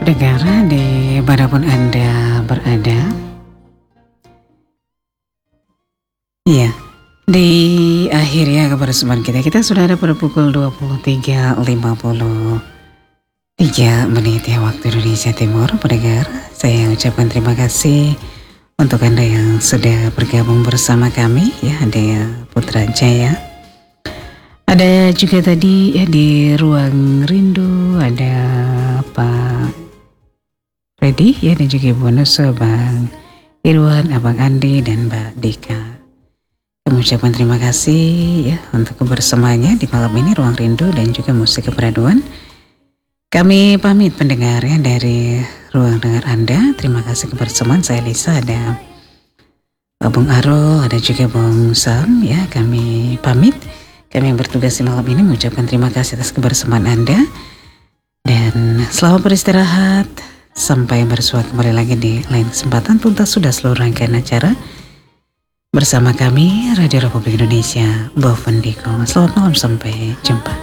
Pendengar di manapun Anda berada, iya, di akhirnya kebersamaan kita sudah ada pada pukul 23.53 menit ya waktu Indonesia Timur. Pendengar, saya ucapkan terima kasih untuk Anda yang sudah bergabung bersama kami ya. Ada Putra Jaya, ada juga tadi ya di Ruang Rindu, ada Pak Freddy ya, dan juga Ibu Nusa, Bang Irwan, Abang Andi, dan Mbak Dika. Kami ucapkan terima kasih ya untuk kebersamaannya di malam ini, Ruang Rindu dan juga Musik Keperaduan. Kami pamit pendengar ya dari ruang dengar Anda. Terima kasih kebersamaan. Saya Lisa, ada Bung Aro, ada juga Bung Sam ya. Kami pamit. Kami yang bertugas di malam ini mengucapkan terima kasih atas kebersamaan Anda. Dan selamat beristirahat. Sampai bersua kembali lagi di lain kesempatan. Tuntas sudah seluruh rangkaian acara bersama kami Radio Republik Indonesia, Boven Diko. Selamat malam, sampai jumpa.